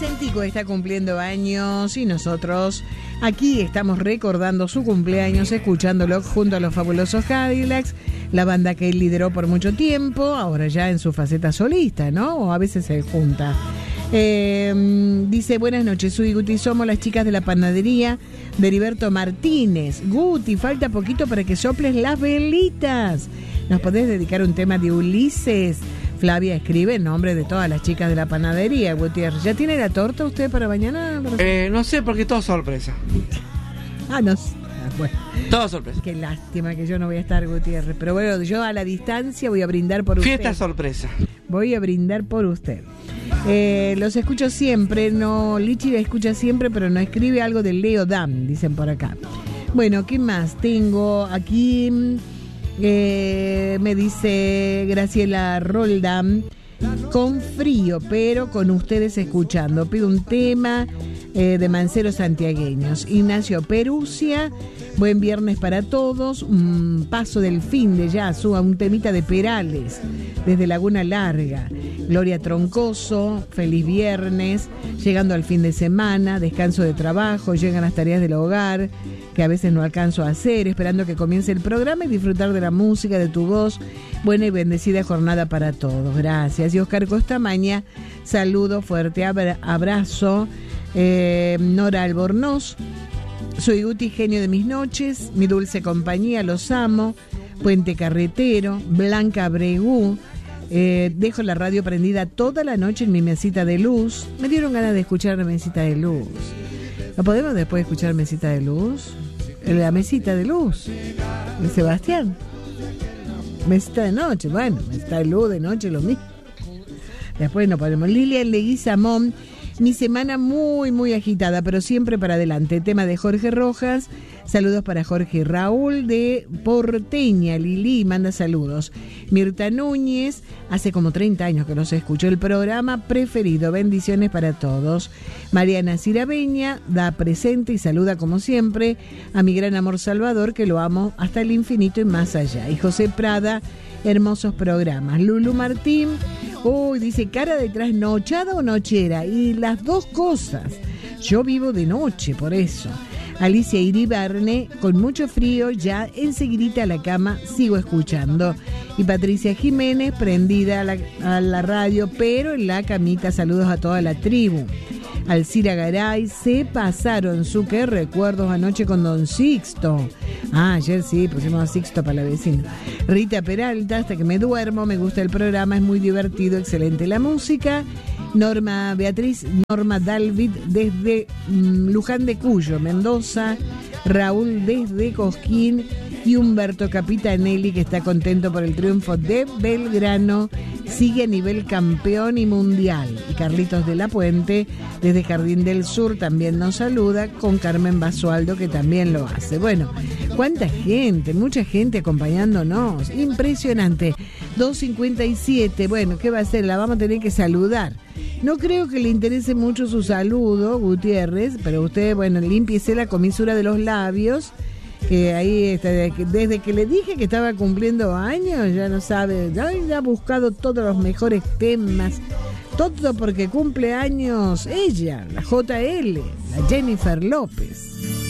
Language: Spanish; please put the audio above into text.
Vicentico está cumpliendo años y nosotros aquí estamos recordando su cumpleaños, escuchándolo junto a los fabulosos Cadillacs, la banda que él lideró por mucho tiempo, ahora ya en su faceta solista, ¿no? O a veces se junta. Dice, buenas noches, soy Guti, somos las chicas de la panadería de Heriberto Martínez. Guti, falta poquito para que soples las velitas. ¿Nos podés dedicar un tema de Ulises? Flavia escribe en nombre de todas las chicas de la panadería, Gutiérrez. ¿Ya tiene la torta usted para mañana? No sé, porque todo sorpresa. No sé. Bueno. Todo sorpresa. Qué lástima que yo no voy a estar, Gutiérrez. Pero bueno, yo a la distancia voy a brindar por usted. Fiesta sorpresa. Voy a brindar por usted. Los escucho siempre, no, Lichi la escucha siempre, pero no escribe algo de Leo Dan, dicen por acá. Bueno, ¿qué más? Tengo aquí, me dice Graciela Roldán, con frío, pero con ustedes escuchando. Pido un tema de Manceros Santiagueños. Ignacio Perusia, buen viernes para todos. Un paso del fin de Yasu a un temita de Perales, desde Laguna Larga. Gloria Troncoso, feliz viernes, llegando al fin de semana, descanso de trabajo, llegan las tareas del hogar, que a veces no alcanzo a hacer, esperando que comience el programa y disfrutar de la música, de tu voz. Buena y bendecida jornada para todos. Gracias. Y Oscar Costamaña, saludo, fuerte abrazo. Nora Albornoz, soy Guti, genio de mis noches, mi dulce compañía, los amo. Puente Carretero, Blanca Bregú. Dejo la radio prendida toda la noche en mi mesita de luz. Me dieron ganas de escuchar la mesita de luz. ¿No podemos después escuchar mesita de luz? La mesita de luz de Sebastián. Mesita de noche, bueno, mesita de luz de noche lo mismo. Después nos ponemos. Lilian Leguizamón, mi semana muy, muy agitada, pero siempre para adelante. Tema de Jorge Rojas. Saludos para Jorge y Raúl de Porteña. Lili manda saludos. Mirta Núñez, hace como 30 años que no se escuchó el programa preferido. Bendiciones para todos. Mariana Cirabeña da presente y saluda como siempre a mi gran amor Salvador, que lo amo hasta el infinito y más allá. Y José Prada, hermosos programas. Lulu Martín, dice, cara de trasnochada o nochera, y las dos cosas. Yo vivo de noche, por eso. Alicia Iribarne, con mucho frío, ya enseguidita a la cama, sigo escuchando. Y Patricia Jiménez, prendida a la radio, pero en la camita, saludos a toda la tribu. Alcira Garay, se pasaron su qué recuerdos anoche con Don Sixto. Ayer sí, pusimos a Sixto para la vecina. Rita Peralta, hasta que me duermo, me gusta el programa, es muy divertido, excelente la música. Norma Dalvid desde Luján de Cuyo, Mendoza. Raúl desde Cosquín y Humberto Capitanelli, que está contento por el triunfo de Belgrano, sigue a nivel campeón y mundial. Y Carlitos de la Puente desde Jardín del Sur también nos saluda, con Carmen Basualdo, que también lo hace. Bueno, cuánta gente, mucha gente acompañándonos, impresionante. 2:57, bueno, ¿qué va a hacer? La vamos a tener que saludar. No creo que le interese mucho su saludo, Gutiérrez, pero usted, bueno, límpiese la comisura de los labios, que ahí está, desde que le dije que estaba cumpliendo años, ya no sabe, ya ha buscado todos los mejores temas, todo porque cumple años ella, la JL, la Jennifer López.